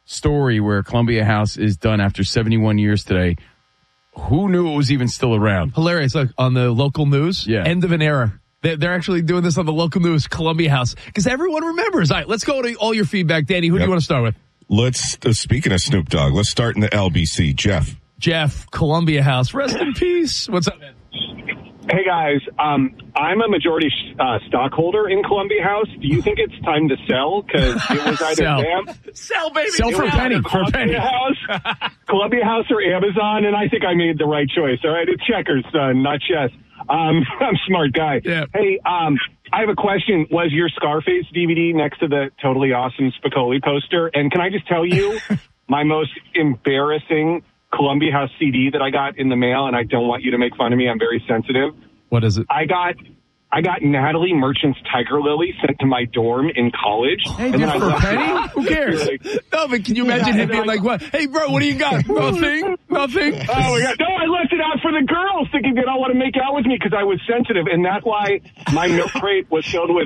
story where Columbia House is done after 71 years today. Who knew it was even still around? Hilarious. Look, on the local news, Yeah. End of an era. They're actually doing this on the local news, Columbia House, because everyone remembers. All right, let's go to all your feedback. Danny, who do you want to start with? Let's, speaking of Snoop Dogg, let's start in the LBC. Jeff, Columbia House. Rest in peace. What's up, man? Hey, guys. I'm a majority stockholder in Columbia House. Do you think it's time to sell? Because it was either Sell, baby. Sell for a penny. Columbia House or Amazon, and I think I made the right choice. All right, it's checkers, son, not chess. I'm a smart guy. Yeah. Hey, I have a question. Was your Scarface DVD next to the Totally Awesome Spicoli poster? And can I just tell you my most embarrassing Columbia House CD that I got in the mail, and I don't want you to make fun of me. I'm very sensitive. What is it? I got Natalie Merchant's Tiger Lily sent to my dorm in college. Hey, dude, for a penny? Who cares? No, but can you imagine him being like, what? Hey, bro, what do you got? Nothing? Oh, my God. No, I left it out for the girls thinking they'd all want to make out with me because I was sensitive, and that's why my milk crate was filled with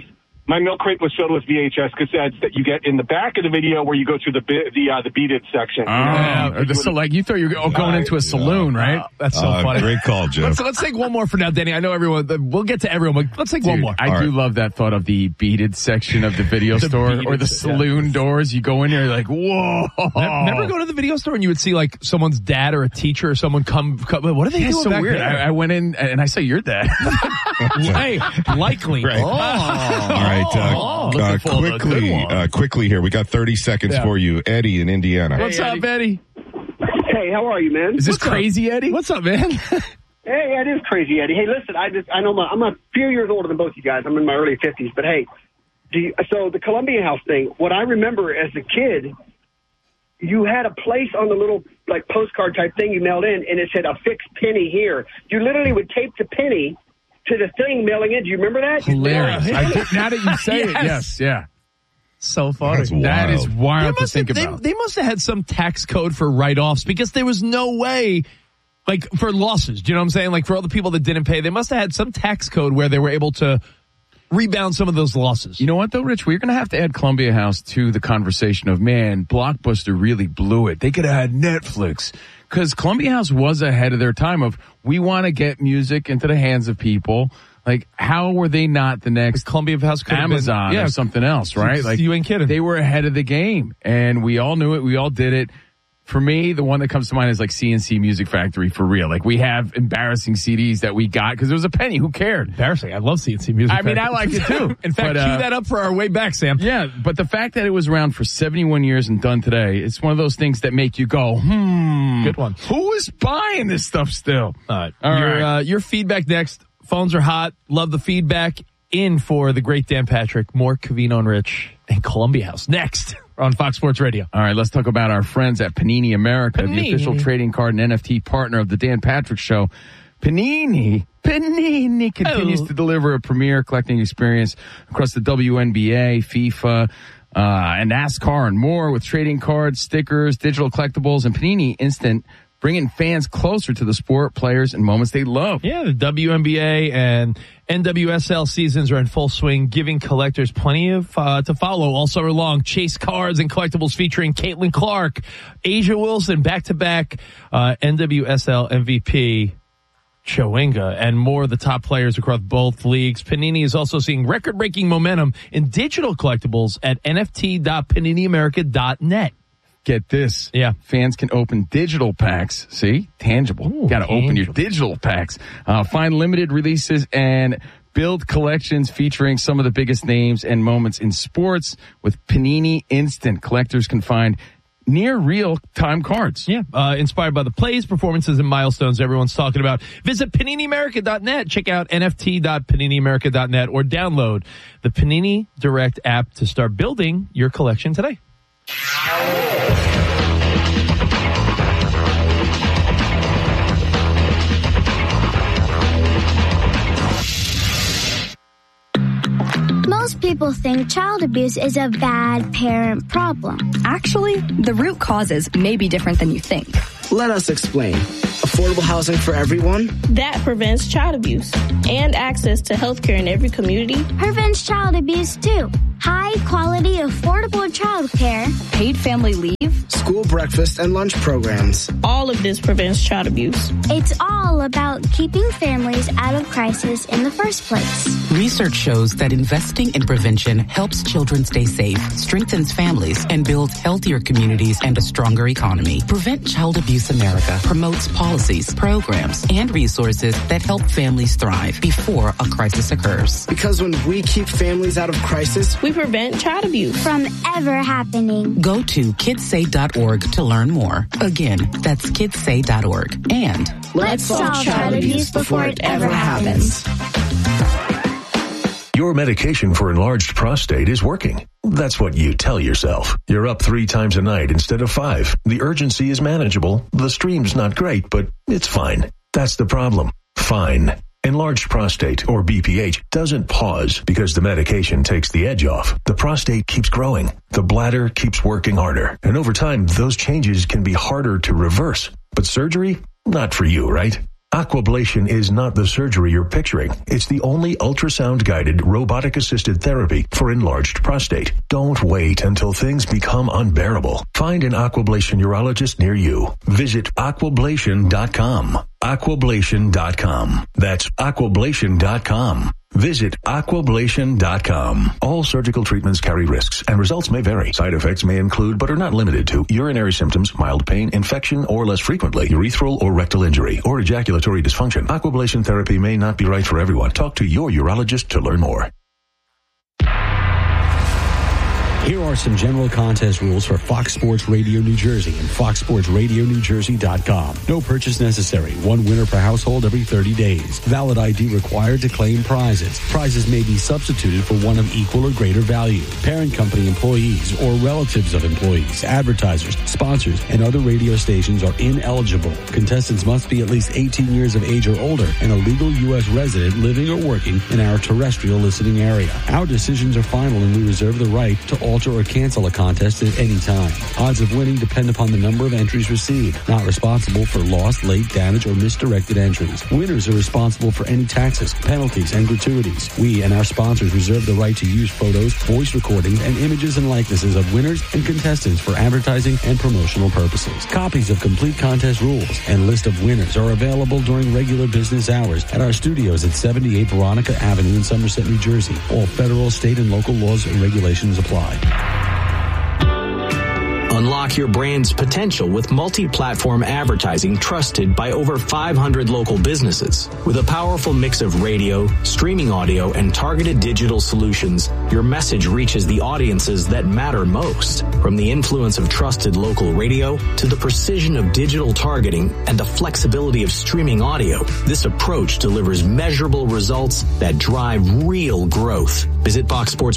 VHS cassettes that you get in the back of the video where you go through the beaded section. So like you thought you were going into a saloon, right? That's so funny. Great call, Jeff. Let's take one more for now, Danny. I know everyone. We'll get to everyone, but let's take one more. I do love that thought of the beaded section of the video store or the saloon doors. You go in there, you're like, whoa. Remember going to the video store and you would see like someone's dad or a teacher or someone come what are they doing so back weird. there? I went in and I saw your dad. Hey, likely. Right. Oh. All right, quickly here. We got 30 seconds for you. Eddie in Indiana. What's up, Eddie? Hey, how are you, man? Is this crazy, Eddie? What's up, man? Hey, it is crazy, Eddie. Hey, listen, I know I'm a few years older than both you guys. I'm in my early 50s, but hey, so the Columbia House thing, what I remember as a kid, you had a place on the little like postcard type thing you mailed in, and it said a fixed penny here. You literally would tape the penny to the thing mailing in. Do you remember that? Hilarious. Now that you say it, yes, yeah. So funny. That is wild to think about. They must have had some tax code for write-offs because there was no way, like, for losses. Do you know what I'm saying? Like, for all the people that didn't pay, they must have had some tax code where they were able to rebound some of those losses. You know what, though, Rich? We're going to have to add Columbia House to the conversation of, man, Blockbuster really blew it. They could have had Netflix. Because Columbia House was ahead of their time of, we want to get music into the hands of people. Like, how were they not the next Columbia House Amazon or something else, right? Like, you ain't kidding. They were ahead of the game, and we all knew it. We all did it. For me, the one that comes to mind is like CNC Music Factory for real. Like, we have embarrassing CDs that we got because it was a penny. Who cared? Embarrassing. I love CNC Music Factory. I mean, I like it too. In fact, cue that up for our way back, Sam. Yeah, but the fact that it was around for 71 years and done today, it's one of those things that make you go, Good one. Who is buying this stuff still? All right. Your feedback next. Phones are hot. Love the feedback. In for the great Dan Patrick. More Covino and Rich and Columbia House. Next on Fox Sports Radio. All right, let's talk about our friends at Panini America, the official trading card and NFT partner of the Dan Patrick Show. Panini continues to deliver a premier collecting experience across the WNBA, FIFA, and NASCAR and more with trading cards, stickers, digital collectibles, and Panini Instant, bringing fans closer to the sport, players, and moments they love. Yeah, the WNBA and NWSL seasons are in full swing, giving collectors plenty of to follow all summer long. Chase cards and collectibles featuring Caitlin Clark, Asia Wilson, back-to-back NWSL MVP Chowinga, and more of the top players across both leagues. Panini is also seeing record-breaking momentum in digital collectibles at nft.paniniamerica.net. Get this. Yeah. Fans can open digital packs. See? Tangible. Got to open your digital packs. Find limited releases and build collections featuring some of the biggest names and moments in sports with Panini Instant. Collectors can find near real-time cards. Yeah. Inspired by the plays, performances, and milestones everyone's talking about. Visit PaniniAmerica.net. Check out nft.paniniamerica.net or download the Panini Direct app to start building your collection today. Most people think child abuse is a bad parent problem. Actually, the root causes may be different than you think. Let us explain. Affordable housing for everyone? That prevents child abuse and access to health care in every community. Prevents child abuse too. High high-quality, affordable childcare, paid family leave, school breakfast and lunch programs. All of this prevents child abuse. It's all about keeping families out of crisis in the first place. Research shows that investing in prevention helps children stay safe, strengthens families, and builds healthier communities and a stronger economy. Prevent Child Abuse America promotes policies, programs, and resources that help families thrive before a crisis occurs. Because when we keep families out of crisis, we prevent child abuse from ever happening. Go to kidssay.org to learn more. Again, that's kidssay.org. And let's solve child abuse before it ever happens. Your medication for enlarged prostate is working. That's what you tell yourself. You're up 3 times a night instead of 5. The urgency is manageable. The stream's not great, but it's fine. That's the problem. Fine. Enlarged prostate, or BPH, doesn't pause because the medication takes the edge off. The prostate keeps growing. The bladder keeps working harder. And over time, those changes can be harder to reverse. But surgery? Not for you, right? Aquablation is not the surgery you're picturing. It's the only ultrasound-guided, robotic-assisted therapy for enlarged prostate. Don't wait until things become unbearable. Find an Aquablation urologist near you. Visit aquablation.com. Aquablation.com. That's aquablation.com. Visit aquablation.com. All surgical treatments carry risks, and results may vary. Side effects may include, but are not limited to, urinary symptoms, mild pain, infection, or less frequently, urethral or rectal injury, or ejaculatory dysfunction. Aquablation therapy may not be right for everyone. Talk to your urologist to learn more. Here are some general contest rules for Fox Sports Radio New Jersey and foxsportsradionewjersey.com. No purchase necessary. 1 winner per household every 30 days. Valid ID required to claim prizes. Prizes may be substituted for one of equal or greater value. Parent company employees or relatives of employees, advertisers, sponsors, and other radio stations are ineligible. Contestants must be at least 18 years of age or older and a legal U.S. resident living or working in our terrestrial listening area. Our decisions are final and we reserve the right to alter or cancel a contest at any time. Odds of winning depend upon the number of entries received. Not responsible for lost, late, damage, or misdirected entries. Winners are responsible for any taxes, penalties, and gratuities. We and our sponsors reserve the right to use photos, voice recordings, and images and likenesses of winners and contestants for advertising and promotional purposes. Copies of complete contest rules and list of winners are available during regular business hours at our studios at 78 Veronica Avenue in Somerset, New Jersey. All federal, state, and local laws and regulations apply. Unlock your brand's potential with multi-platform advertising trusted by over 500 local businesses. With a powerful mix of radio, streaming audio, and targeted digital solutions, your message reaches the audiences that matter most. From the influence of trusted local radio to the precision of digital targeting and the flexibility of streaming audio, this approach delivers measurable results that drive real growth. Visit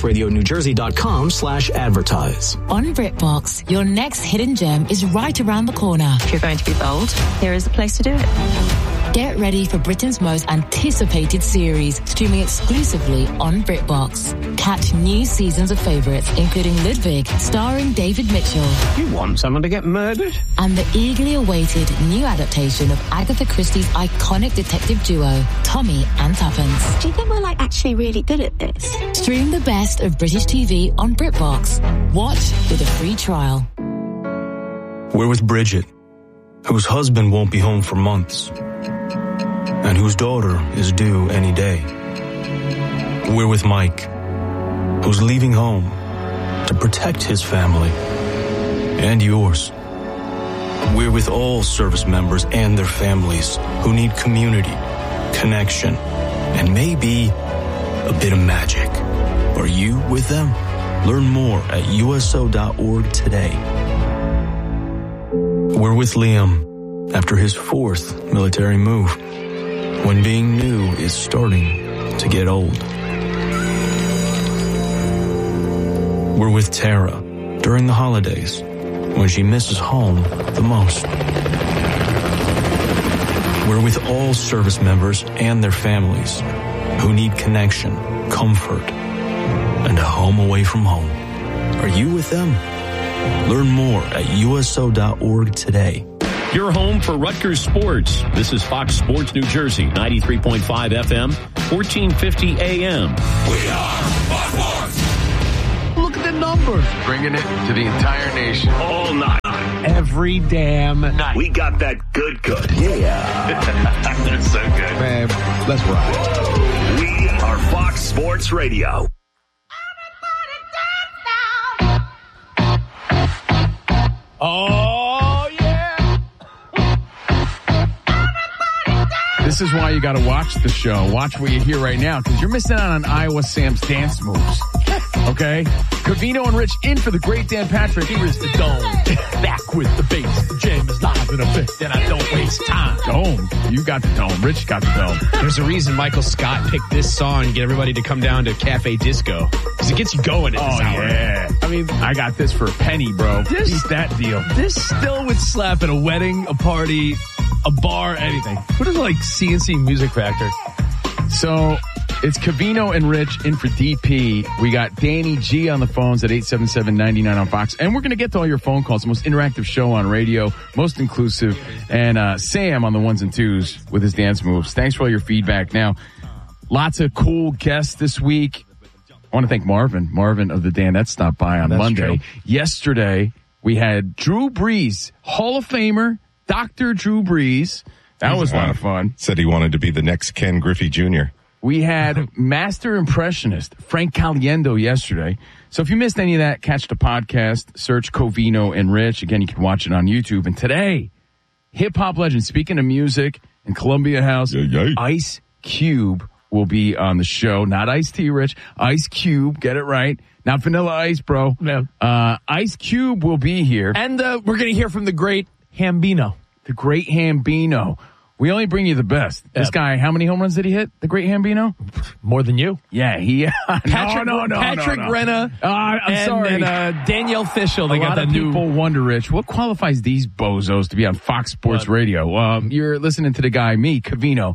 foxsportsradionewjersey.com/advertise. On BritBox, your next hidden gem is right around the corner. If you're going to be bold, here is the place to do it. Get ready for Britain's most anticipated series, streaming exclusively on BritBox. Catch new seasons of favourites, including Ludwig, starring David Mitchell. You want someone to get murdered? And the eagerly awaited new adaptation of Agatha Christie's iconic detective duo, Tommy and Tuppence. Do you think we're actually really good at this? Stream the best of British TV on BritBox. Watch with a free trial. We're with Bridget, whose husband won't be home for months, and whose daughter is due any day. We're with Mike, who's leaving home to protect his family and yours. We're with all service members and their families who need community, connection, and maybe a bit of magic. Are you with them? Learn more at USO.org today. We're with Liam after his 4th military move, when being new is starting to get old. We're with Tara during the holidays, when she misses home the most. We're with all service members and their families who need connection, comfort, and a home away from home. Are you with them? Learn more at USO.org today. Your home for Rutgers sports. This is Fox Sports New Jersey, 93.5 FM, 1450 AM. We are Fox Sports. the numbers. Bringing it to the entire nation. All night. Every damn night. We got that good. Yeah. That's so good. Man, let's ride. We are Fox Sports Radio. Oh, yeah. This is why you got to watch the show. Watch what you hear right now, because you're missing out on Iowa Sam's dance moves. Okay? Covino and Rich in for the great Dan Patrick. Here is the dome. Back with the bass. The jam is live in effect, and I don't waste time. Dome. You got the dome. Rich got the dome. There's a reason Michael Scott picked this song to get everybody to come down to Cafe Disco. Because it gets you going at this hour. Yeah. I mean, I got this for a penny, bro. Eat that deal. This still would slap at a wedding, a party, a bar, anything. What is like CNC Music Factor? So it's Covino and Rich in for DP. We got Danny G on the phones at 877-99 on Fox. And we're going to get to all your phone calls. The most interactive show on radio, most inclusive. And Sam on the ones and twos with his dance moves. Thanks for all your feedback. Now, lots of cool guests this week. I want to thank Marvin of the Dan that stopped by on Monday. True. Yesterday, we had Drew Brees, Hall of Famer, Dr. Drew Brees. That was a lot of fun. Said he wanted to be the next Ken Griffey Jr. We had master impressionist Frank Caliendo yesterday. So if you missed any of that, catch the podcast, search Covino and Rich. Again, you can watch it on YouTube. And today, hip-hop legend, speaking of music in Columbia House, Ice Cube will be on the show. Not Ice-T, Rich. Ice Cube, get it right. Not Vanilla Ice, bro. No. Ice Cube will be here. And we're going to hear from the great Hambino. The great Hambino. We only bring you the best. This guy, how many home runs did he hit? The great Hambino? More than you. Yeah, Patrick Renna. I'm sorry. And Danielle Fishel. They a got lot of people wonder, Rich, what qualifies these bozos to be on Fox Sports Radio? You're listening to the guy, me, Covino,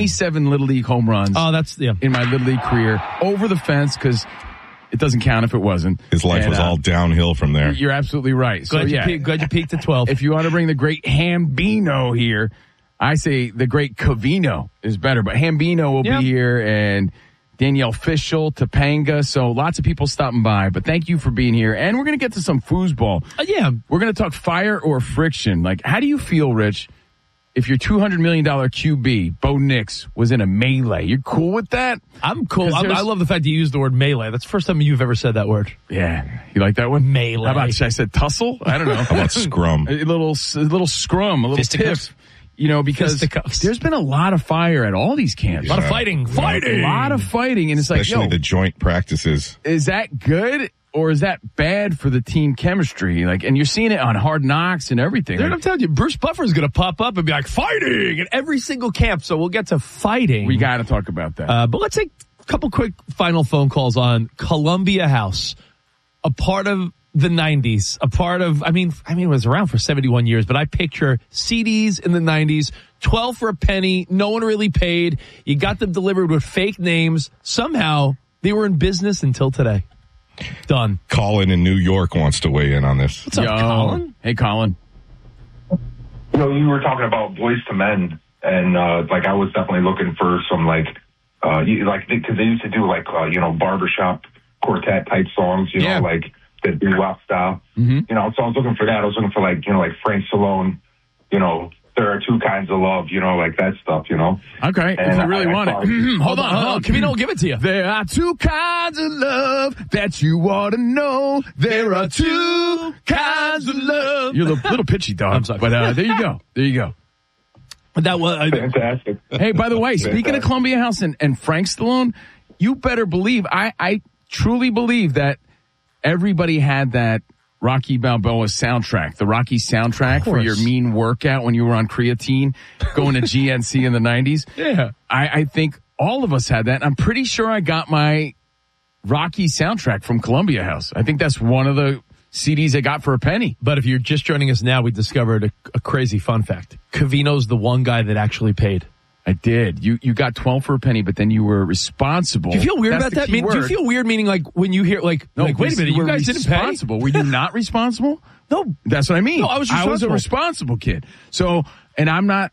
27 Little League home runs. Oh, that's, yeah. In my Little League career. Over the fence, because it doesn't count if it wasn't. His life was all downhill from there. You're absolutely right. Glad you peaked at 12. If you want to bring the great Hambino here, I say the great Covino is better, but Hambino will be here, and Danielle Fishel, Topanga. So lots of people stopping by, but thank you for being here. And we're going to get to some foosball. Yeah. We're going to talk fire or friction. Like, how do you feel, Rich, if your $200 million QB, Bo Nix, was in a melee? You're cool with that? I'm cool. I love the fact you used the word melee. That's the first time you've ever said that word. Yeah. You like that one? Melee. How about, I said tussle? I don't know. How about scrum? A little scrum, a little tiff. You know, because there's been a lot of fire at all these camps. A lot of fighting. A lot of fighting. And it's especially like, the joint practices. Is that good or is that bad for the team chemistry? Like, and you're seeing it on Hard Knocks and everything. I'm telling you, Bruce Buffer's going to pop up and be like, fighting at every single camp. So we'll get to fighting. We got to talk about that. But let's take a couple quick final phone calls on Columbia House, a part of the 90s, a part of, I mean, it was around for 71 years, but I picture CDs in the 90s, 12 for a penny, no one really paid. You got them delivered with fake names. Somehow, they were in business until today. Done. Colin in New York wants to weigh in on this. What's up, Colin? Hey, Colin. You know, you were talking about Boyz II Men, and, like, I was definitely looking for some, because they used to do, barbershop quartet-type songs, you know, like, the doo-wop style. Mm-hmm. You know, so I was looking for that. I was looking for like Frank Stallone, you know, There Are Two Kinds of Love, you know, like that stuff, you know. Okay, and if you really want it. Hold on. Covino will give it to you. There are two kinds of love that you ought to know. There are two kinds of love. You're a little pitchy, dog. I'm sorry. But there you go. There you go. That was fantastic. Hey, by the way, speaking of Columbia House and Frank Stallone, you better believe, I truly believe that everybody had that Rocky Balboa soundtrack, the Rocky soundtrack for your mean workout when you were on creatine going to GNC in the 90s. Yeah. I think all of us had that. I'm pretty sure I got my Rocky soundtrack from Columbia House. I think that's one of the CDs I got for a penny. But if you're just joining us now, we discovered a crazy fun fact. Covino's the one guy that actually paid. I did. You got 12 for a penny, but then you were responsible. Do you feel weird about that? Do you feel weird meaning like when you hear wait a minute, you guys didn't pay? Were you not responsible? No. That's what I mean. No, I was a responsible kid. So, and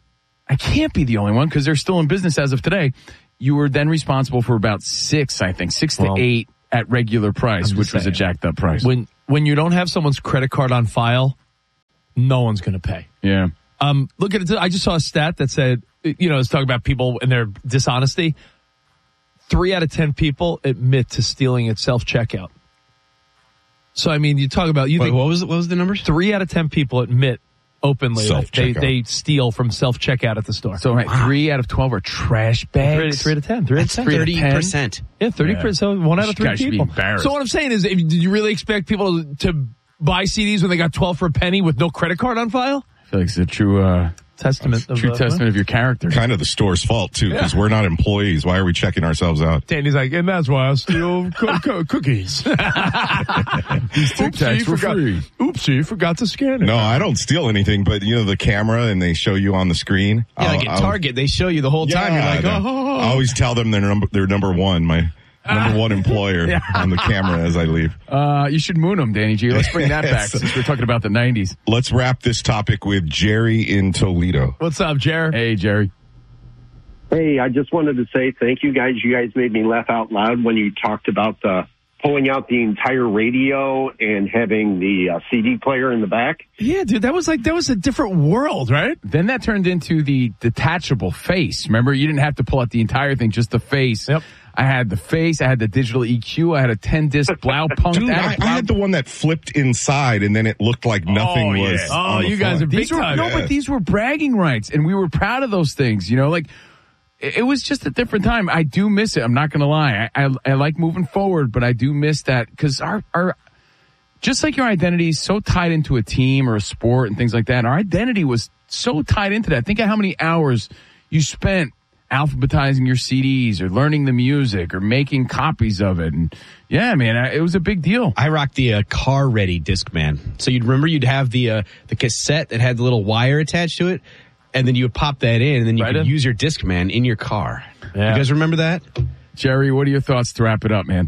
I can't be the only one because they're still in business as of today. You were then responsible for about 6 to 8 at regular price, which was a jacked up price. When you don't have someone's credit card on file, no one's going to pay. Yeah. Look at it. I just saw a stat that said, it's talking about people and their dishonesty. 3 out of 10 people admit to stealing at self-checkout. So, I mean, you talk about... What was the numbers? 3 out of 10 people admit openly that they steal from self-checkout at the store. So 3 out of 12 are trash bags? 3 out of 10. 3 out of 10. 30%. Yeah, 30%. Yeah. So 1 out of 3 people. So what I'm saying is, did you really expect people to buy CDs when they got 12 for a penny with no credit card on file? I feel like it's a true... testament of your character. Kind of the store's fault too, because we're not employees. Why are we checking ourselves out? Danny's like, and that's why I steal cookies. These Tic Tacs for free. Oopsie, forgot to scan it. No, I don't steal anything, but the camera and they show you on the screen. Yeah, like at Target, they show you the whole time. You're like, I always tell them they're number one. My number one employer on the camera as I leave. You should moon them, Danny G. Let's bring that back since we're talking about the 90s. Let's wrap this topic with Jerry in Toledo. What's up, Jerry? Hey, Jerry. Hey, I just wanted to say thank you guys. You guys made me laugh out loud when you talked about pulling out the entire radio and having the CD player in the back. Yeah, dude, that was a different world, right? Then that turned into the detachable face. Remember, you didn't have to pull out the entire thing, just the face. Yep. I had the face, I had the digital EQ, I had a 10-disc Blaupunk. Dude, I had the one that flipped inside and then it looked like nothing was on the you guys floor. are big time. No, but these were bragging rights, and we were proud of those things, like... It was just a different time. I do miss it. I'm not going to lie. I like moving forward, but I do miss that because our just like your identity is so tied into a team or a sport and things like that, our identity was so tied into that. Think of how many hours you spent alphabetizing your CDs or learning the music or making copies of it. And yeah, man, it was a big deal. I rocked the Car Ready Discman. So you'd have the cassette that had the little wire attached to it. And then you would pop that in, and then you could use your Discman in your car. Yeah. You guys remember that? Jerry, what are your thoughts to wrap it up, man?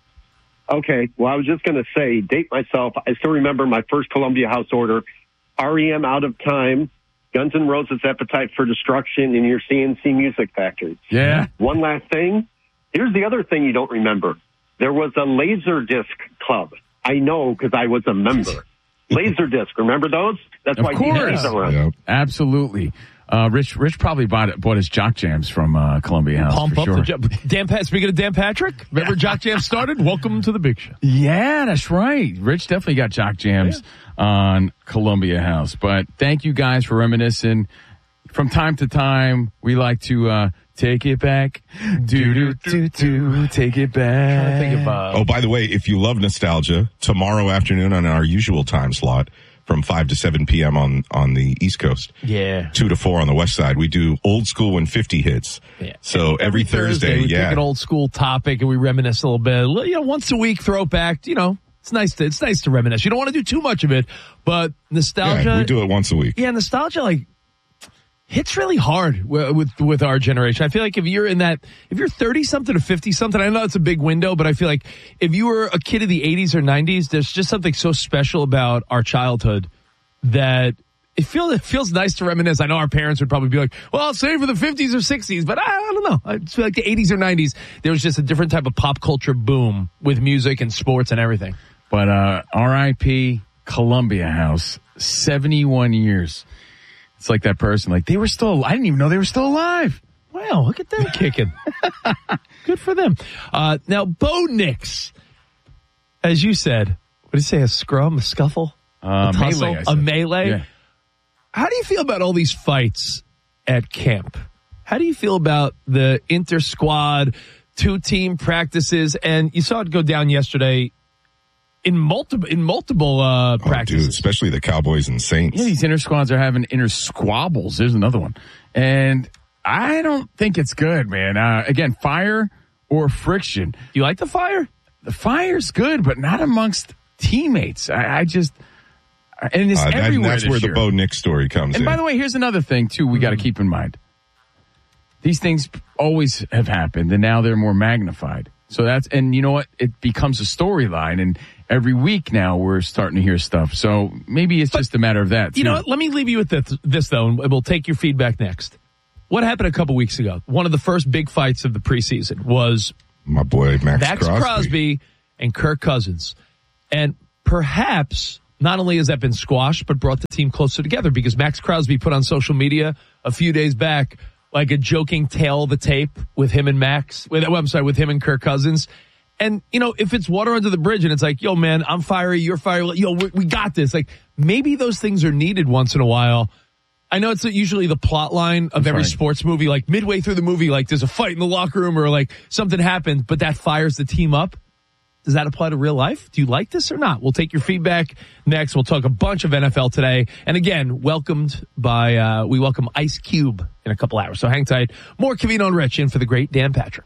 Okay, well, I was just going to say, date myself. I still remember my first Columbia House order, REM Out of Time, Guns N' Roses Appetite for Destruction, and your CNC Music Factory. Yeah. One last thing. Here's the other thing you don't remember. There was a Laserdisc club. I know because I was a member. Laserdisc, remember those? That's why DVDs are around. Yep. Absolutely. Rich probably bought his Jock Jams from Columbia House. Pump for up sure. Speaking of Dan Patrick, remember Jock Jams started? Welcome to the big show. Yeah, that's right. Rich definitely got Jock Jams on Columbia House. But thank you guys for reminiscing. From time to time, we like to take it back. Take it back. Oh, by the way, if you love nostalgia, tomorrow afternoon on our usual time slot from 5 to 7 p.m. on the East Coast. Yeah. 2 to 4 on the West Side. We do old school when 50 hits. Yeah. So every Thursday, we take an old school topic and we reminisce a little bit. Once a week, throwback, It's nice to reminisce. You don't want to do too much of it, but nostalgia. Yeah, we do it once a week. Yeah, nostalgia, hits really hard with our generation. I feel like if you're 30 something to 50 something, I know it's a big window, but I feel like if you were a kid of the 80s or 90s, there's just something so special about our childhood that it feels nice to reminisce. I know our parents would probably be like, well, I'll save for the 50s or 60s, but I don't know. I feel like the 80s or 90s, there was just a different type of pop culture boom with music and sports and everything. But R.I.P. Columbia House, 71 years. It's like that person, I didn't even know they were still alive. Wow, look at them kicking. Good for them. Now, Bo Nix, as you said, what did you say, a scrum, a scuffle? A tussle? Melee, a melee? Yeah. How do you feel about all these fights at camp? How do you feel about the inter-squad, 2-team practices? And you saw it go down yesterday in multiple practices. Dude, especially the Cowboys and Saints. Yeah, these inter squads are having inter squabbles. There's another one. And I don't think it's good, man. Again, fire or friction. You like the fire? The fire's good, but not amongst teammates. I just... And it's everywhere. That's where the Bo Nix story comes in. And by the way, here's another thing, too, we got to keep in mind. These things always have happened, and now they're more magnified. So and you know what? It becomes a storyline, and every week now we're starting to hear stuff. So maybe it's just a matter of that, too. You know what? Let me leave you with this, though, and we'll take your feedback next. What happened a couple weeks ago? One of the first big fights of the preseason was My boy, Max Crosby and Kirk Cousins. And perhaps not only has that been squashed, but brought the team closer together, because Max Crosby put on social media a few days back like a joking tail of the tape with him and with him and Kirk Cousins. And, if it's water under the bridge and it's like, yo, man, I'm fiery, you're fiery, yo, we got this. Like, maybe those things are needed once in a while. I know it's usually the plot line of every sports movie, like midway through the movie, like there's a fight in the locker room or like something happens, but that fires the team up. Does that apply to real life? Do you like this or not? We'll take your feedback next. We'll talk a bunch of NFL today. And again, we welcome Ice Cube in a couple hours. So hang tight. More Covino and Rich in for the great Dan Patrick.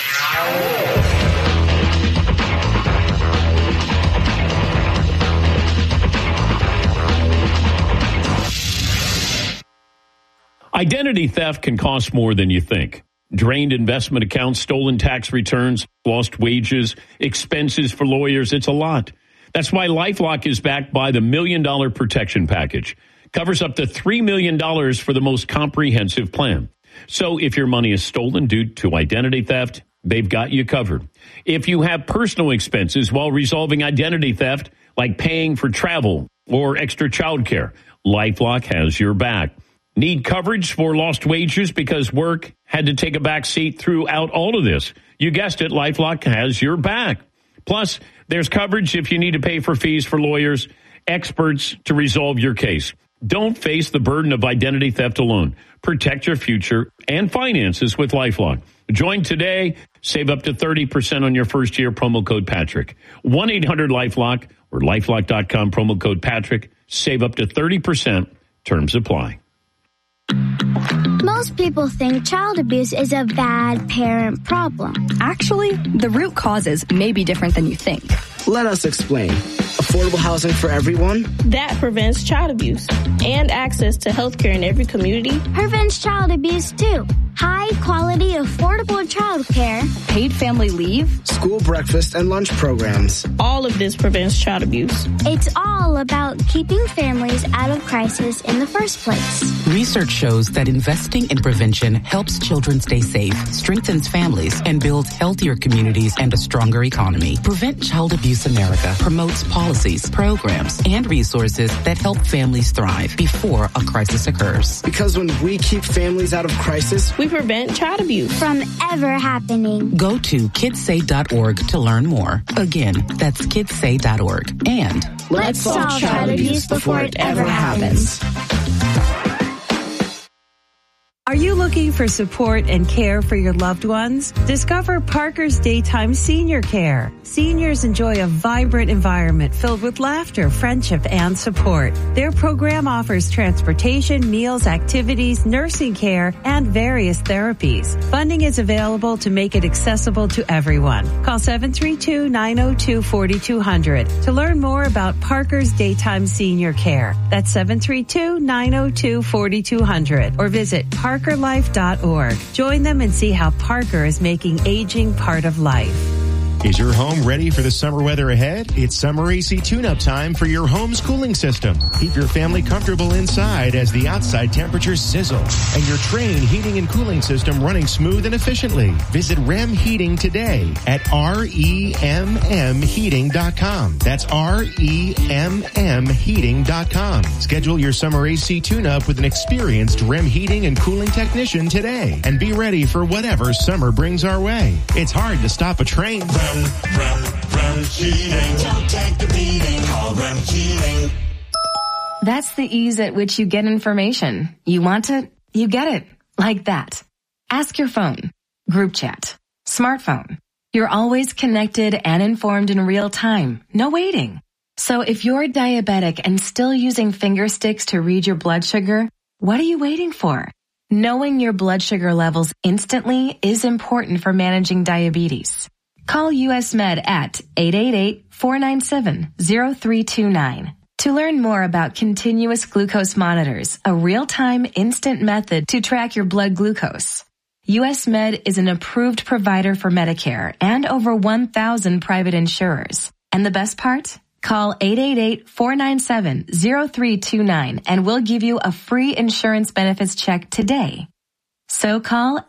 Identity theft can cost more than you think. Drained investment accounts, stolen tax returns, lost wages, expenses for lawyers. It's a lot. That's why LifeLock is backed by the $1 Million Protection Package. Covers up to $3 million for the most comprehensive plan. So if your money is stolen due to identity theft, they've got you covered. If you have personal expenses while resolving identity theft, like paying for travel or extra childcare, LifeLock has your back. Need coverage for lost wages because work had to take a back seat throughout all of this? You guessed it, LifeLock has your back. Plus, there's coverage if you need to pay for fees for lawyers, experts to resolve your case. Don't face the burden of identity theft alone. Protect your future and finances with LifeLock. Join today. Save up to 30% on your first year. Promo code Patrick. 1-800-LifeLock or LifeLock.com. Promo code Patrick. Save up to 30%. Terms apply. Most people think child abuse is a bad parent problem. Actually, the root causes may be different than you think. Let us explain. Affordable housing for everyone? That prevents child abuse. And access to health care in every community prevents child abuse too. High quality, affordable child care. Paid family leave. School breakfast and lunch programs. All of this prevents child abuse. It's all about keeping families out of crisis in the first place. Research shows that investing in prevention helps children stay safe, strengthens families, and builds healthier communities and a stronger economy. Prevent Child Abuse America promotes policies, programs, and resources that help families thrive before a crisis occurs. Because when we keep families out of crisis, we prevent child abuse from ever happening. Go to kidssay.org to learn more. Again, that's kidssay.org. And let's solve child abuse before it ever happens. Are you looking for support and care for your loved ones? Discover Parker's Daytime Senior Care. Seniors enjoy a vibrant environment filled with laughter, friendship, and support. Their program offers transportation, meals, activities, nursing care, and various therapies. Funding is available to make it accessible to everyone. Call 732-902-4200 to learn more about Parker's Daytime Senior Care. That's 732-902-4200 or visit ParkerLife.org. Join them and see how Parker is making aging part of life. Is your home ready for the summer weather ahead? It's summer AC tune-up time for your home's cooling system. Keep your family comfortable inside as the outside temperatures sizzle and your Trane heating and cooling system running smooth and efficiently. Visit REM Heating today at REMMheating.com. That's REMMheating.com. Schedule your summer AC tune-up with an experienced REM Heating and Cooling technician today and be ready for whatever summer brings our way. It's hard to stop a Trane. REM Heating. Don't take the beating. Call REM Heating. That's the ease at which you get information. You want it, you get it. Like that. Ask your phone. Group chat. Smartphone. You're always connected and informed in real time. No waiting. So if you're diabetic and still using finger sticks to read your blood sugar, what are you waiting for? Knowing your blood sugar levels instantly is important for managing diabetes. Call US Med at 888-497-0329 to learn more about continuous glucose monitors, a real-time instant method to track your blood glucose. US Med is an approved provider for Medicare and over 1,000 private insurers. And the best part? Call 888-497-0329 and we'll give you a free insurance benefits check today. So call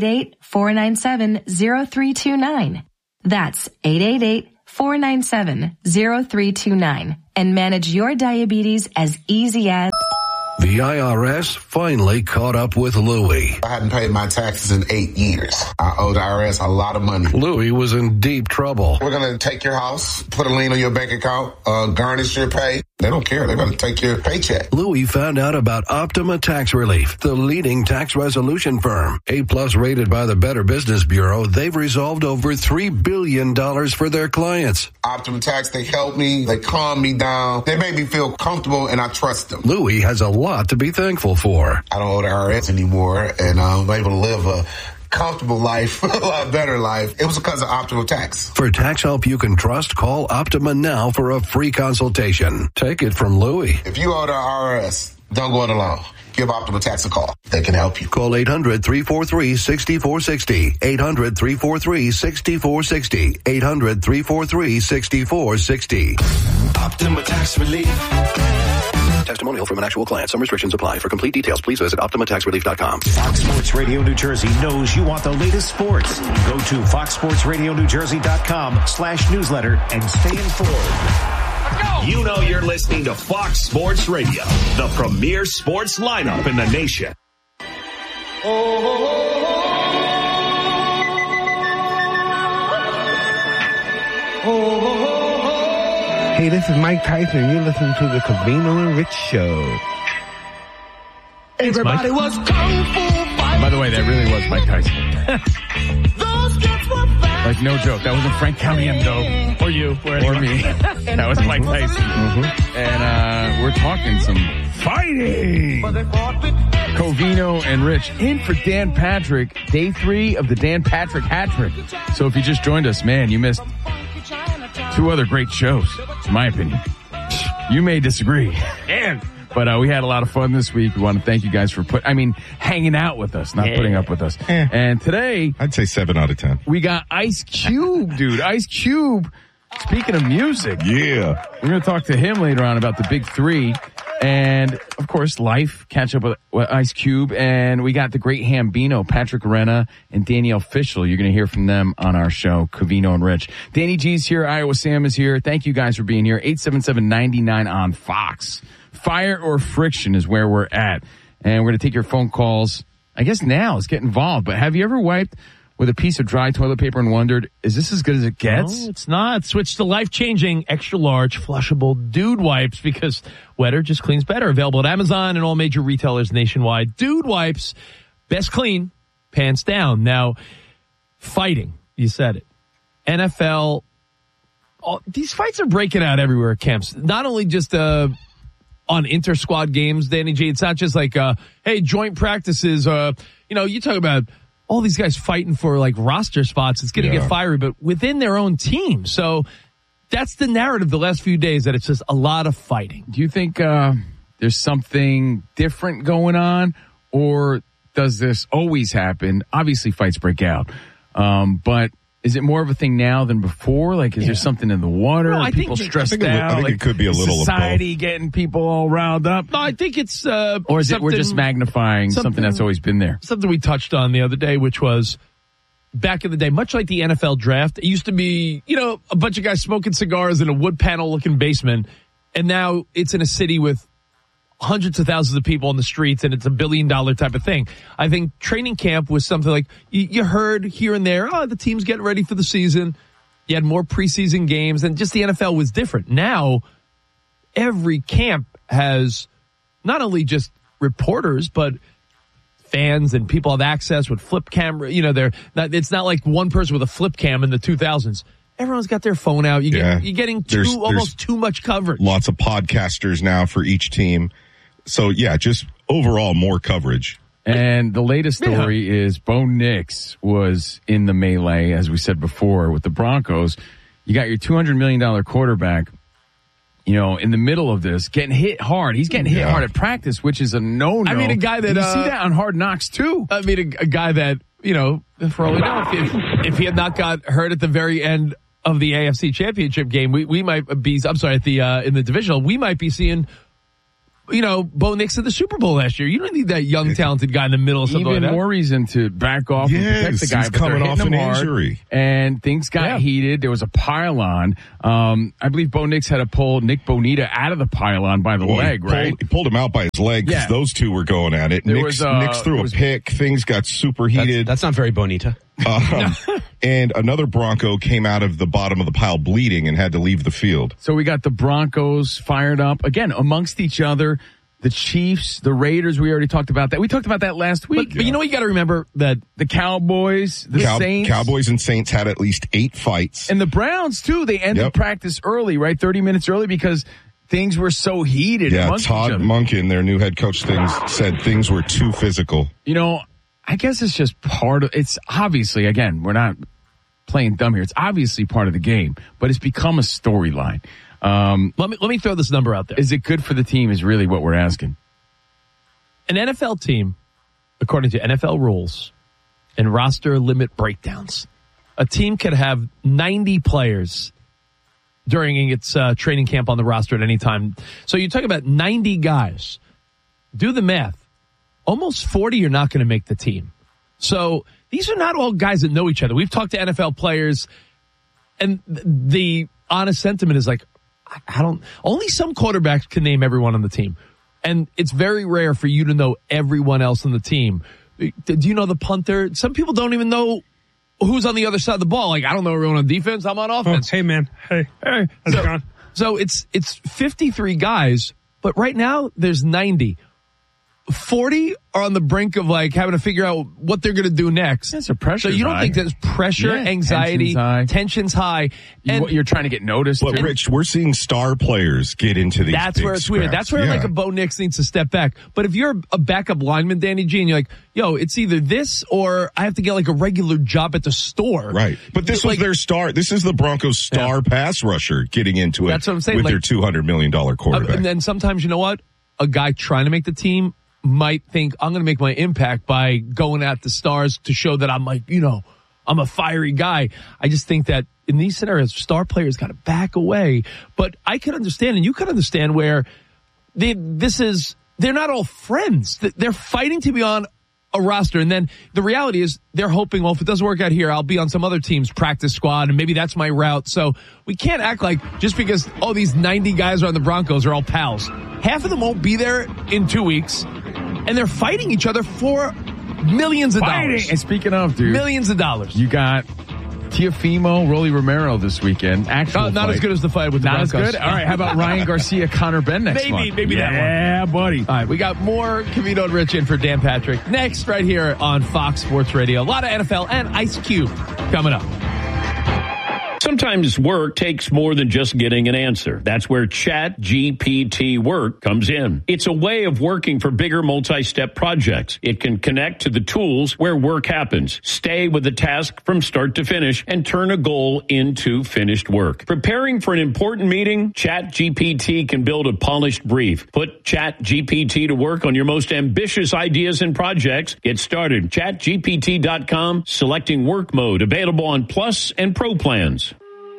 888-497-0329. That's 888-497-0329 and manage your diabetes as easy as... The IRS finally caught up with Louie. I hadn't paid my taxes in 8 years. I owe the IRS a lot of money. Louie was in deep trouble. We're going to take your house, put a lien on your bank account, garnish your pay. They don't care. They're going to take your paycheck. Louie found out about Optima Tax Relief, the leading tax resolution firm. A-plus rated by the Better Business Bureau, they've resolved over $3 billion for their clients. Optima Tax, they helped me. They calmed me down. They made me feel comfortable, and I trust them. Louie has a lot to be thankful for. I don't owe the IRS anymore, and I'm able to live a comfortable life, a lot better life. It was because of Optima Tax. For tax help you can trust, call Optima now for a free consultation. Take it from Louie. If you owe the IRS, don't go it alone. Give Optima Tax a call. They can help you. Call 800-343-6460. 800-343-6460. 800-343-6460. Optima Tax Relief. Testimonial from an actual client. Some restrictions apply. For complete details, please visit OptimaTaxRelief.com. Fox Sports Radio New Jersey knows you want the latest sports. Go to FoxSportsRadioNewJersey.com/newsletter and stay informed. You know you're listening to Fox Sports Radio, the premier sports lineup in the nation. Hey, this is Mike Tyson. You're listening to the Covino and Rich Show. Everybody was kung fu fighting. By the way, that really was Mike Tyson. Those kids were fast. Like, no joke. That wasn't Frank Caliendo. Or you. Or me. That was Mike Tyson. Mm-hmm. And we're talking some fighting. Covino and Rich in for Dan Patrick. Day 3 of the Dan Patrick hat trick. So if you just joined us, man, you missed 2 other great shows, in my opinion. You may disagree. But we had a lot of fun this week. We want to thank you guys for hanging out with us, not putting up with us. And today, I'd say 7 out of 10. We got Ice Cube, dude. Ice Cube. Speaking of music. Yeah. We're going to talk to him later on about the big 3. And, of course, life, catch up with Ice Cube. And we got the great Hambino, Patrick Arena, and Danielle Fishel. You're going to hear from them on our show, Covino and Rich. Danny G's here. Iowa Sam is here. Thank you guys for being here. 877-99 on Fox. Fire or friction is where we're at. And we're going to take your phone calls. I guess now, let's get involved. But have you ever wiped with a piece of dry toilet paper and wondered, is this as good as it gets? No, it's not. Switch to life-changing, extra-large, flushable Dude Wipes because wetter just cleans better. Available at Amazon and all major retailers nationwide. Dude Wipes, best clean, pants down. Now, fighting, you said it. NFL, these fights are breaking out everywhere at camps. Not only just on inter-squad games, Danny G, it's not just like, hey, joint practices, you talk about all these guys fighting for like roster spots. It's going to get fiery, but within their own team. So that's the narrative the last few days, that it's just a lot of fighting. Do you think there's something different going on, or does this always happen? Obviously fights break out. But is it more of a thing now than before? Like, is there something in the water? No, people stressed out? I think it could be a little society of both. Getting people all riled up? No, I think it's or is it we're just magnifying something that's always been there? Something we touched on the other day, which was back in the day, much like the NFL draft, it used to be, a bunch of guys smoking cigars in a wood panel looking basement, and now it's in a city with hundreds of thousands of people on the streets, and it's $1 billion type of thing. I think training camp was something like you heard here and there, the team's getting ready for the season. You had more preseason games, and just the NFL was different. Now, every camp has not only just reporters, but fans and people have access with flip camera. It's not like one person with a flip cam in the 2000s. Everyone's got their phone out. You're getting almost too much coverage. Lots of podcasters now for each team. So, just overall more coverage. And the latest story is Bo Nix was in the melee, as we said before, with the Broncos. You got your $200 million quarterback, in the middle of this, getting hit hard. He's getting hit hard at practice, which is a no-no. I mean, a guy that... you see that on Hard Knocks, too. I mean, a guy that, for all we know, if he had not got hurt at the very end of the AFC Championship game, we might be, in the divisional, we might be seeing Bo Nix at the Super Bowl last year. You don't need that young, talented guy in the middle of something like that. Even more reason to back off and protect the guy. He's coming off an injury. And things got heated. There was a pylon. I believe Bo Nix had to pull Nick Bonita out of the pylon by the leg, right? He pulled him out by his leg because those two were going at it. Nix threw a pick. Things got super heated. That's not very Bonita. And another Bronco came out of the bottom of the pile bleeding and had to leave the field. So we got the Broncos fired up again amongst each other. The Chiefs, the Raiders, we already talked about that. We talked about that last week. But you know what you got to remember? That the Cowboys, the Saints. Cowboys and Saints had at least 8 fights. And the Browns, too. They ended practice early, right? 30 minutes early because things were so heated. Yeah, Todd Monken, their new head coach, said things were too physical. I guess it's just it's obviously, again, we're not playing dumb here. It's obviously part of the game, but it's become a storyline. Let me throw this number out there. Is it good for the team is really what we're asking. An NFL team, according to NFL rules and roster limit breakdowns, a team could have 90 players during its training camp on the roster at any time. So you talk about 90 guys. Do the math. Almost 40 are not going to make the team. So these are not all guys that know each other. We've talked to NFL players, and the honest sentiment is like, only some quarterbacks can name everyone on the team. And it's very rare for you to know everyone else on the team. Do you know the punter? Some people don't even know who's on the other side of the ball. Like, I don't know everyone on defense. I'm on offense. Oh, hey, man. Hey. How's it going? So it's 53 guys, but right now there's 90. 40 are on the brink of having to figure out what they're going to do next. That's a pressure. So you don't think there's pressure, anxiety, tension's high. And you're trying to get noticed. But Rich, we're seeing star players get into these. That's where it's weird. That's where a Bo Nix needs to step back. But if you're a backup lineman, Danny G, and you're like, it's either this or I have to get a regular job at the store. Right. But this was their star. This is the Broncos' star pass rusher getting into it. That's what I'm saying. With their $200 million quarterback. And then sometimes, you know what? A guy trying to make the team might think, I'm going to make my impact by going at the stars to show that I'm I'm a fiery guy. I just think that in these scenarios, star players got to back away. But I can understand, and you can understand where they're not all friends. They're fighting to be on a roster. And then the reality is they're hoping, well, if it doesn't work out here, I'll be on some other team's practice squad and maybe that's my route. So we can't act like just because, these 90 guys are on the Broncos are all pals. Half of them won't be there in 2 weeks and they're fighting each other for millions of dollars. And speaking of, dude, millions of dollars. You got Teofimo, Rolly Romero this weekend. Not as good as the fight with the Broncos. Not as good? All right, how about Ryan Garcia, Connor Ben next month? Maybe that one. Yeah, buddy. All right, we got more Covino and Rich in for Dan Patrick next right here on Fox Sports Radio. A lot of NFL and Ice Cube coming up. Sometimes work takes more than just getting an answer. That's where ChatGPT Work comes in. It's a way of working for bigger multi-step projects. It can connect to the tools where work happens, stay with the task from start to finish, and turn a goal into finished work. Preparing for an important meeting? ChatGPT can build a polished brief. Put ChatGPT to work on your most ambitious ideas and projects. Get started. ChatGPT.com, selecting work mode, available on Plus and Pro plans.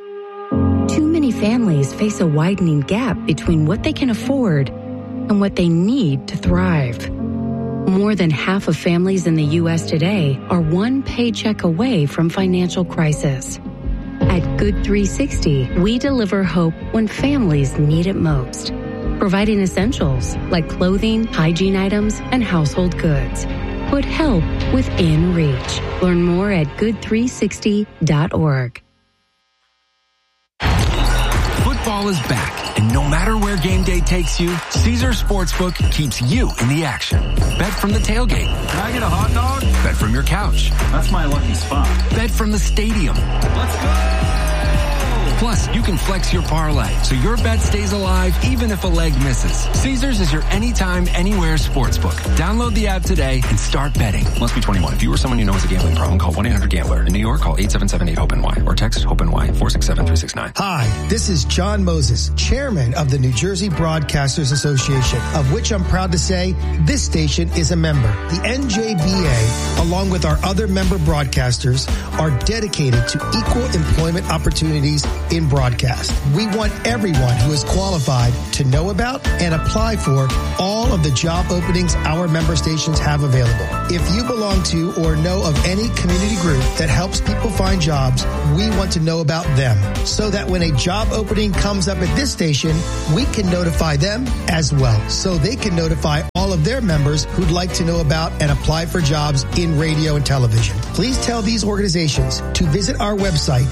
Too many families face a widening gap between what they can afford and what they need to thrive. More than half of families in the U.S. today are one paycheck away from financial crisis. At Good 360, we deliver hope when families need it most, providing essentials like clothing, hygiene items, and household goods. Put help within reach. Learn more at good360.org. Football is back, and no matter where game day takes you, Caesars Sportsbook keeps you in the action. Bet from the tailgate. Can I get a hot dog? Bet from your couch. That's my lucky spot. Bet from the stadium. Let's go! Plus, you can flex your parlay, so your bet stays alive even if a leg misses. Caesars is your anytime, anywhere sportsbook. Download the app today and start betting. Must be 21. If you or someone you know has a gambling problem, call 1-800-GAMBLER. In New York, call 877-8-HOPE-NY or text HOPE-NY 467-369. Hi, this is John Moses, chairman of the New Jersey Broadcasters Association, of which I'm proud to say this station is a member. The NJBA, along with our other member broadcasters, are dedicated to equal employment opportunities in broadcast. We want everyone who is qualified to know about and apply for all of the job openings our member stations have available. If you belong to or know of any community group that helps people find jobs, we want to know about them so that when a job opening comes up at this station, we can notify them as well so they can notify all of their members who'd like to know about and apply for jobs in radio and television. Please tell these organizations to visit our website,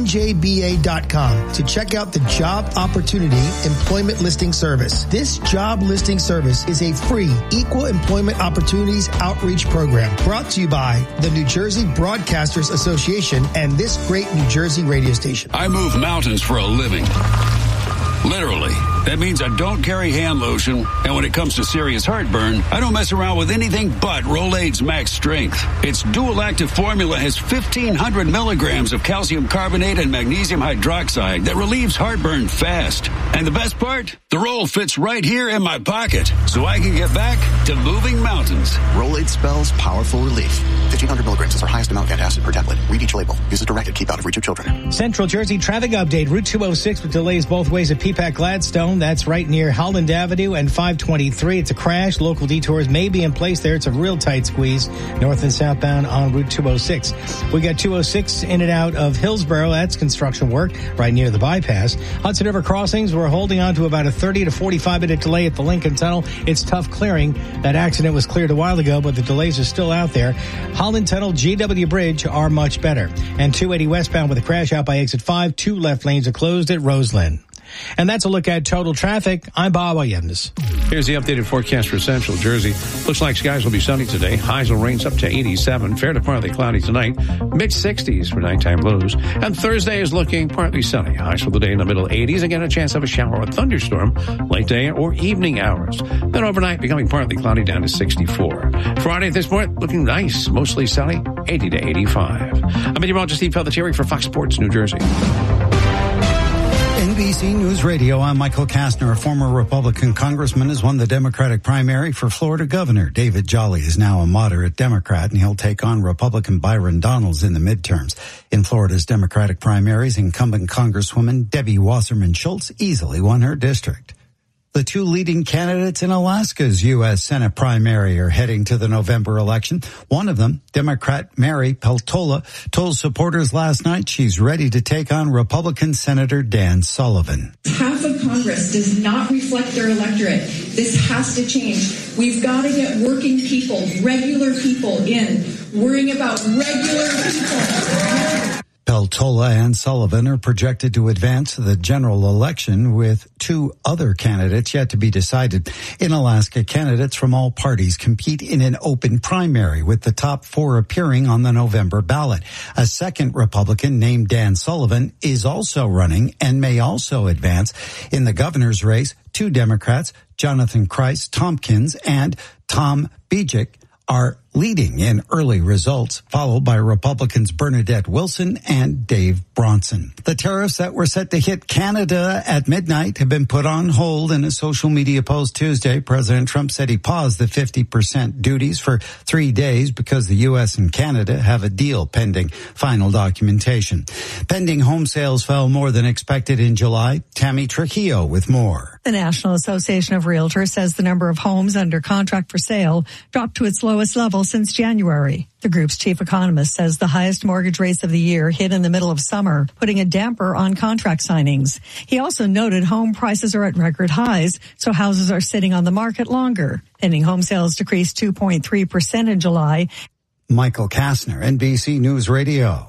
njba.com, to check out the Job Opportunity Employment Listing Service. This job listing service is a free equal employment opportunities outreach program brought to you by the New Jersey Broadcasters Association and this great New Jersey radio station. I move mountains for a living. Literally. That means I don't carry hand lotion, and when it comes to serious heartburn, I don't mess around with anything but Rolaids Max Strength. Its dual active formula has 1,500 milligrams of calcium carbonate and magnesium hydroxide that relieves heartburn fast. And the best part? The roll fits right here in my pocket, so I can get back to moving mountains. Rolaids spells powerful relief. 1,500 milligrams is our highest amount of antacid per tablet. Read each label. Use as directed. Keep out of reach of children. Central Jersey traffic update. Route 206 with delays both ways at Peapack Gladstone. That's right near Holland Avenue and 523. It's a crash. Local detours may be in place there. It's a real tight squeeze north and southbound on Route 206. We got 206 in and out of Hillsborough. That's construction work right near the bypass. Hudson River crossings, we're holding on to about a 30 to 45 minute delay at the Lincoln Tunnel. It's tough clearing. That accident was cleared a while ago, but the delays are still out there. Holland Tunnel, GW Bridge are much better. And 280 westbound with a crash out by exit 5. 2 left lanes are closed at Roseland. And that's a look at total traffic. I'm Bob Allendez. Here's the updated forecast for Central Jersey. Looks like skies will be sunny today. Highs will range up to 87. Fair to partly cloudy tonight. Mid-60s for nighttime lows. And Thursday is looking partly sunny. Highs for the day in the middle 80s. Again, a chance of a shower or thunderstorm late day or evening hours. Then overnight, becoming partly cloudy down to 64. Friday at this point, looking nice. Mostly sunny, 80 to 85. I'm meteorologist Steve Pelletieri for Fox Sports New Jersey. NBC News Radio, I'm Michael Kastner. A former Republican congressman has won the Democratic primary for Florida governor. David Jolly is now a moderate Democrat, and he'll take on Republican Byron Donalds in the midterms. In Florida's Democratic primaries, incumbent Congresswoman Debbie Wasserman Schultz easily won her district. The 2 leading candidates in Alaska's U.S. Senate primary are heading to the November election. One of them, Democrat Mary Peltola, told supporters last night she's ready to take on Republican Senator Dan Sullivan. Half of Congress does not reflect their electorate. This has to change. We've got to get working people, regular people in, worrying about regular people. Peltola and Sullivan are projected to advance the general election with 2 other candidates yet to be decided. In Alaska, candidates from all parties compete in an open primary with the top 4 appearing on the November ballot. A second Republican named Dan Sullivan is also running and may also advance. In the governor's race, 2 Democrats, Jonathan Christ Tompkins and Tom Bejic, are leading in early results, followed by Republicans Bernadette Wilson and Dave Bronson. The tariffs that were set to hit Canada at midnight have been put on hold. In a social media post Tuesday, President Trump said he paused the 50% duties for 3 days because the U.S. and Canada have a deal pending final documentation. Pending home sales fell more than expected in July. Tammy Trujillo with more. The National Association of Realtors says the number of homes under contract for sale dropped to its lowest level since January. The group's chief economist says the highest mortgage rates of the year hit in the middle of summer, putting a damper on contract signings. He also noted home prices are at record highs, so houses are sitting on the market longer. Pending home sales decreased 2.3% in July. Michael Kastner, NBC News Radio.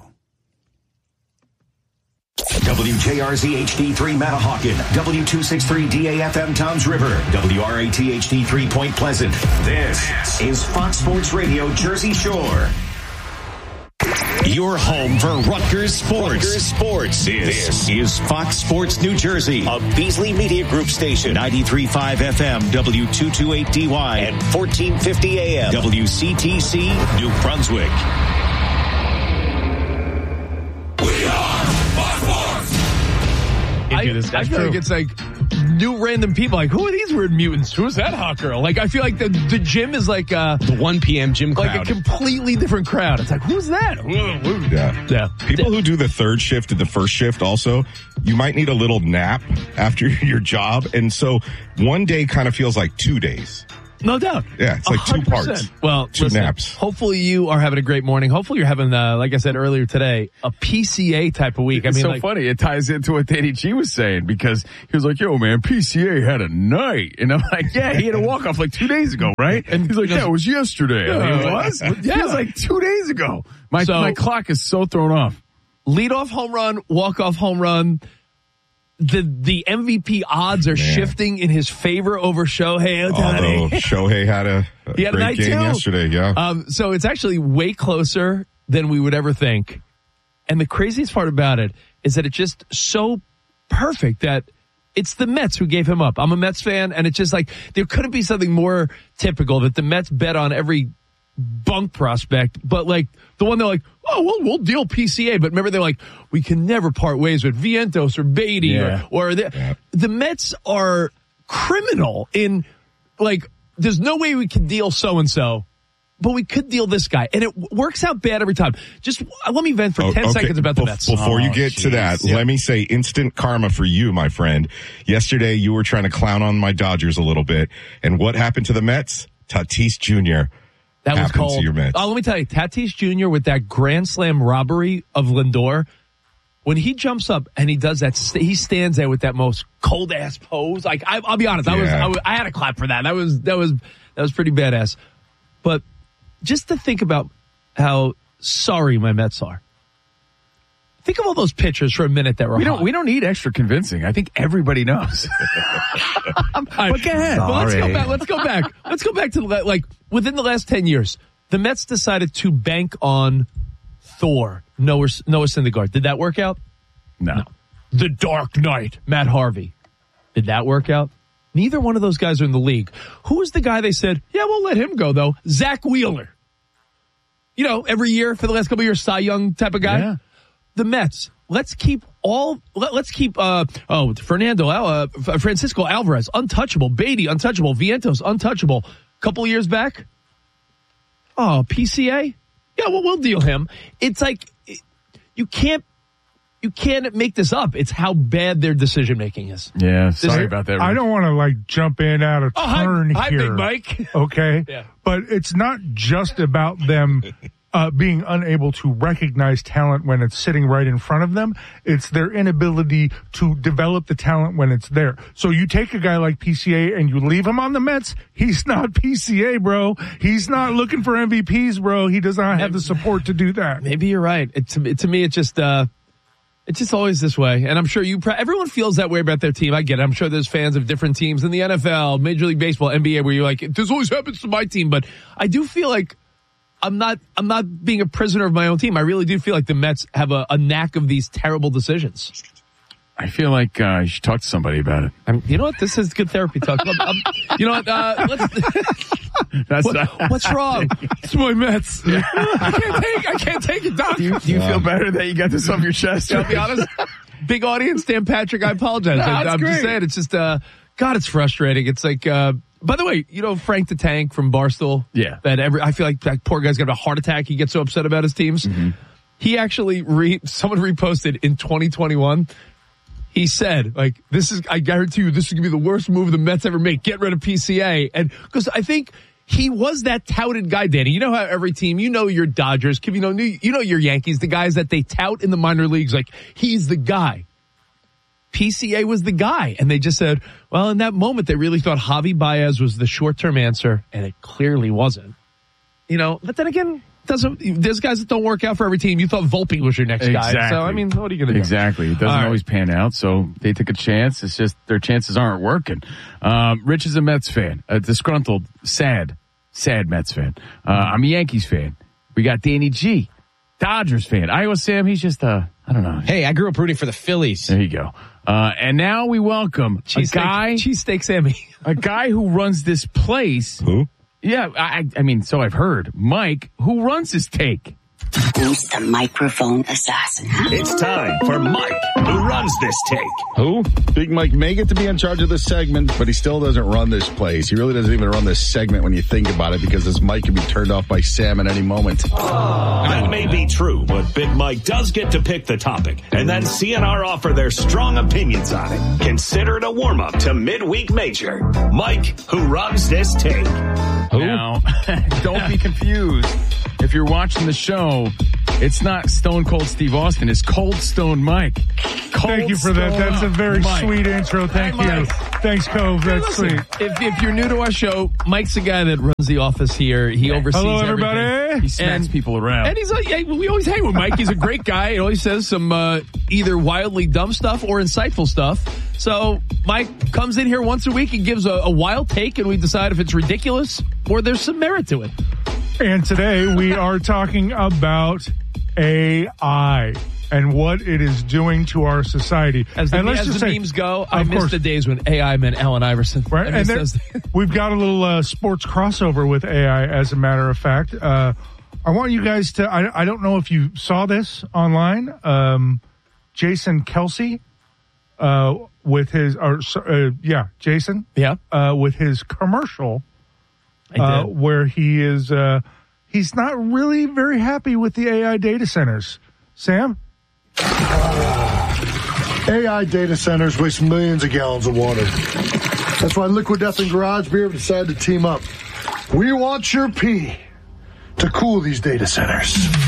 WJRZ HD3 Matahawkin, W263 DAFM Toms River, WRAT HD3 Point Pleasant. This is Fox Sports Radio Jersey Shore. Your home for Rutgers Sports. This is Fox Sports New Jersey, a Beasley Media Group station, 93.5 FM, W228DY, and 1450 AM, WCTC, New Brunswick. I feel like it's like new random people. Like, who are these weird mutants? Who's that hot girl? Like, I feel like the gym is like the 1 p.m. gym crowd. Like a completely different crowd. It's like, who's that? Yeah. People who do the third shift and the first shift also, you might need a little nap after your job. And so one day kind of feels like 2 days. No doubt. Yeah, it's like 2 parts. Well, two listen, naps. Hopefully you are having a great morning. Hopefully you're having, like I said earlier today, a PCA type of week. It's so funny. It ties into what Danny G was saying because he was like, yo, man, PCA had a night. And I'm like, yeah, he had a walk-off like 2 days ago, right? And he's like, yeah, it was yesterday. It was? Yeah, it was like 2 days ago. My clock is so thrown off. Leadoff home run, walk-off home run. The MVP odds are shifting in his favor over Shohei Ohtani. Although Shohei had a great night game yesterday, yeah. So it's actually way closer than we would ever think. And the craziest part about it is that it's just so perfect that it's the Mets who gave him up. I'm a Mets fan, and it's just like there couldn't be something more typical that the Mets bet on every bunk prospect, but like the one they're like, oh, well, we'll deal PCA. But remember, they're like, we can never part ways with Vientos or Beatty or the Mets are criminal in like, there's no way we can deal so-and-so, but we could deal this guy. And it works out bad every time. Just let me vent for 10 seconds about the Mets. Before you get to that, let me say instant karma for you, my friend. Yesterday, you were trying to clown on my Dodgers a little bit. And what happened to the Mets? Tatis Jr. That was called. Let me tell you, Tatis Jr. with that grand slam robbery of Lindor, when he jumps up and he does that, he stands there with that most cold ass pose. Like I'll be honest, I had a clap for that. That was pretty badass. But just to think about how sorry my Mets are. Think of all those pitchers for a minute that were hot. We don't need extra convincing. I think everybody knows. But go ahead. Well, let's go back. Let's go back to like within the last 10 years, the Mets decided to bank on Thor, Noah Syndergaard. Did that work out? No. The Dark Knight, Matt Harvey. Did that work out? Neither one of those guys are in the league. Who was the guy they said, yeah, we'll let him go though? Zach Wheeler. You know, every year for the last couple of years, Cy Young type of guy. Yeah. The Mets, let's keep Francisco Alvarez, untouchable. Beatty, untouchable. Vientos, untouchable. Couple of years back, PCA? Yeah, well, we'll deal him. It's like, you can't make this up. It's how bad their decision making is. Yeah, sorry about that, Rich. I don't want to like jump in out of turn here. Hi, Big Mike. Okay? Yeah. But it's not just about them being unable to recognize talent when it's sitting right in front of them. It's their inability to develop the talent when it's there. So you take a guy like PCA and you leave him on the Mets, he's not PCA, bro. He's not looking for MVPs, bro. He does not have the support to do that. Maybe you're right. To me, it's just always this way. And I'm sure everyone feels that way about their team. I get it. I'm sure there's fans of different teams in the NFL, Major League Baseball, NBA, where you're like, this always happens to my team. But I do feel like I'm not being a prisoner of my own team. I really do feel like the Mets have a knack of these terrible decisions. I feel like you should talk to somebody about it. You know what? This is good therapy talk. You know what? What's wrong? It's my Mets. I can't take it, Doc. Do you feel better that you got this off your chest? I'll be honest. Big audience, Dan Patrick. I apologize. I'm just saying. It's just God. It's frustrating. It's like. By the way, you know Frank the Tank from Barstool? Yeah. I feel like that poor guy's got a heart attack. He gets so upset about his teams. Mm-hmm. He actually, someone reposted in 2021. He said, like, I guarantee you, this is going to be the worst move the Mets ever make. Get rid of PCA. And because I think he was that touted guy, Danny. You know how every team, you know your Dodgers, you know your Yankees, the guys that they tout in the minor leagues, like, he's the guy. PCA was the guy. And they just said, well, in that moment, they really thought Javi Baez was the short-term answer, and it clearly wasn't. You know, but then again, there's guys that don't work out for every team. You thought Volpe was your next guy. So, I mean, what are you going to do? Exactly. It doesn't always pan out, so they took a chance. It's just their chances aren't working. Rich is a Mets fan, a disgruntled, sad Mets fan. I'm a Yankees fan. We got Danny G, Dodgers fan. Iowa Sam, he's just I don't know. Hey, I grew up rooting for the Phillies. There you go. And now we welcome Cheesesteak Sammy. A guy who runs this place. Who? Yeah, I mean, so I've heard. Mike, who runs this take? Who's the microphone assassin? It's time for Mike, who runs this take. Who? Big Mike may get to be in charge of this segment, but he still doesn't run this place. He really doesn't even run this segment when you think about it, because his mic can be turned off by Sam at any moment. That may be true, but Big Mike does get to pick the topic, and then CNR offer their strong opinions on it. Consider it a warm-up to Midweek Major. Mike, who runs this take. Who? Now, don't be confused. If you're watching the show, it's not Stone Cold Steve Austin. It's Cold Stone Mike. Thank you for that. That's a very sweet intro. Thank you. Thanks, Cove. That's sweet. If you're new to our show, Mike's the guy that runs the office here. He oversees Hello, everybody. everything. He smacks people around. And he's like, yeah, we always hang with Mike. He's a great guy. He always says some either wildly dumb stuff or insightful stuff. So Mike comes in here once a week and gives a wild take, and we decide if it's ridiculous or there's some merit to it. And today we are talking about AI and what it is doing to our society. As the memes go, I miss the days when AI meant Allen Iverson. Right, and we've got a little sports crossover with AI, as a matter of fact. I want you guys to, I don't know if you saw this online, Jason Kelce, with his, Jason. Yeah. With his commercial, where he is, he's not really very happy with the AI data centers. Sam? AI data centers waste millions of gallons of water. That's why Liquid Death and Garage Beer have decided to team up. We want your pee to cool these data centers.